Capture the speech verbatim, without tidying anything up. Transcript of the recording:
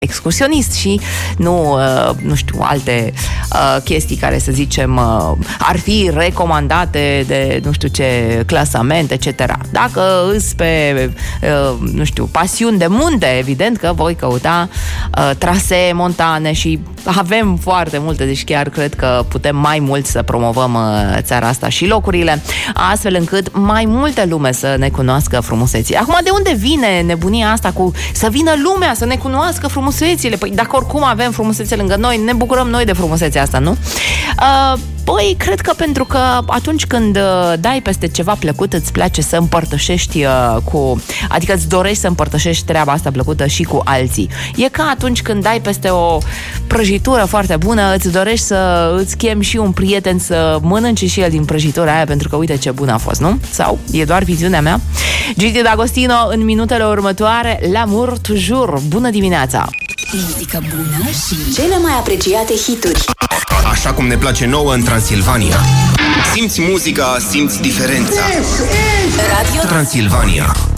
excursionist și nu, nu știu, alte uh, chestii care, să zicem, uh, ar fi recomandate de nu știu ce clasament, et cetera. Dacă îți pe, uh, nu știu, pasiuni de munte, evident că voi căuta uh, trasee montane și avem foarte multe, deci chiar cred că putem mai mult să promovăm uh, țara asta și locurile, astfel încât mai multă lume să ne cunoască frumuseții. Acum, de unde vine nebunia asta cu să vină lumea să ne cunoască frumusețile? Păi dacă oricum avem frumusețe lângă noi, ne bucurăm noi de frumusețea asta, nu? Uh, Păi, cred că pentru că atunci când uh, dai peste ceva plăcut, îți place să împărtășești uh, cu... Adică îți dorești să împărtășești treaba asta plăcută și cu alții. E ca atunci când dai peste o prăjitură foarte bună, îți dorești să îți chemi și un prieten să mănânce și el din prăjitura aia, pentru că uite ce bună a fost, nu? Sau e doar viziunea mea? Gigi D'Agostino în minutele următoare, L'amour toujours. Bună dimineața! Muzică bună și cele mai apreciate hituri. Așa cum ne place nouă în Transilvania. Simți muzica, simți diferența. Radio Transilvania.